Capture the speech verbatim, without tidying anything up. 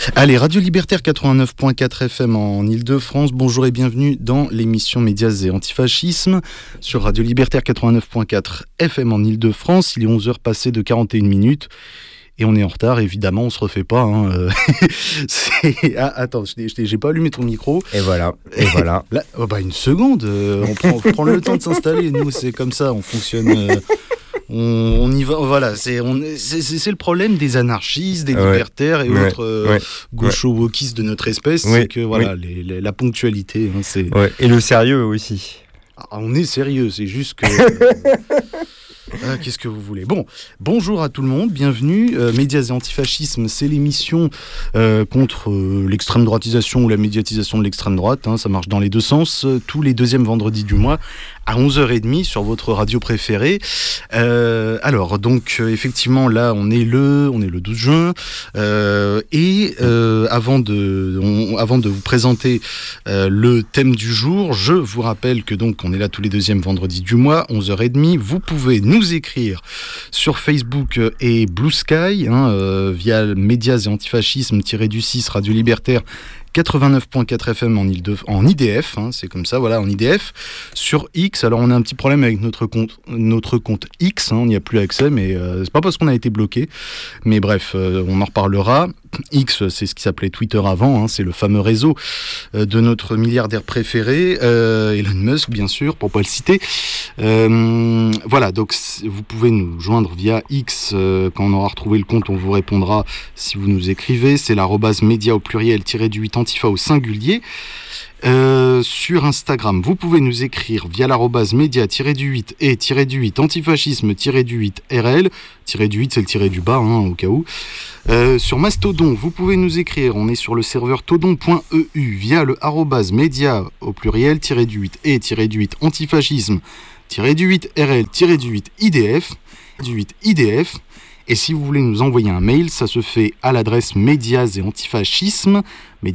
Allez, Radio Libertaire quatre-vingt-neuf point quatre F M en Ile-de-France. Bonjour et bienvenue dans l'émission Médias et Antifascisme sur Radio Libertaire quatre-vingt-neuf point quatre F M en Ile-de-France. Il est onze heures passées de quarante et une minutes. Et on est en retard, évidemment, on se refait pas. Hein. C'est... Ah, attends, je j'ai pas allumé ton micro. Et voilà, et voilà. Là, oh bah une seconde, euh, on, prend, on prend le temps de s'installer. Nous, c'est comme ça, on fonctionne. Euh, on, on y va. Voilà, c'est, on, c'est, c'est, c'est le problème des anarchistes, des ouais, libertaires et ouais, autres euh, ouais, gaucho-wokistes de notre espèce, ouais, c'est que voilà, ouais. les, les, la ponctualité, hein, c'est. Ouais, et le sérieux aussi. Ah, on est sérieux, c'est juste que. euh, Ah, qu'est-ce que vous voulez ? Bon, bonjour à tout le monde, bienvenue. Euh, Médias et Antifascisme, c'est l'émission euh, contre euh, l'extrême droitisation ou la médiatisation de l'extrême droite. Hein, ça marche dans les deux sens, euh, tous les deuxièmes vendredis du mois à onze heures trente sur votre radio préférée. Euh, alors, donc, euh, effectivement, là, on est le, on est le douze juin. Euh, et euh, avant, de, on, avant de vous présenter euh, le thème du jour, je vous rappelle que donc, on est là tous les deuxièmes vendredis du mois, onze heures trente. Vous pouvez nous écrire sur Facebook et Blue Sky, hein, euh, via Médias et Antifascisme-du six Radio Libertaire quatre-vingt-neuf point quatre F M en, Ile de, en I D F, hein, c'est comme ça, voilà, en I D F. Sur X, alors on a un petit problème avec notre compte, notre compte X, hein, on n'y a plus accès, mais euh, c'est pas parce qu'on a été bloqué, mais bref, euh, on en reparlera. X, c'est ce qui s'appelait Twitter avant, hein, c'est le fameux réseau euh, de notre milliardaire préféré, euh, Elon Musk, bien sûr, pour pas le citer. Euh, voilà, donc vous pouvez nous joindre via X, euh, quand on aura retrouvé le compte, on vous répondra si vous nous écrivez, c'est l'arobase média au pluriel, tiré du huit antifa au singulier. Euh, sur Instagram, vous pouvez nous écrire via l'arobase média du huit et du huit antifascisme du huit R L. Du huit, c'est le tiré du bas, hein, au cas où. Euh, sur Mastodon, vous pouvez nous écrire. On est sur le serveur todon point e u via le arobase média au pluriel du huit et du huit antifascisme du huit R L du huit I D F du huit I D F. Et si vous voulez nous envoyer un mail, ça se fait à l'adresse médias et antifascisme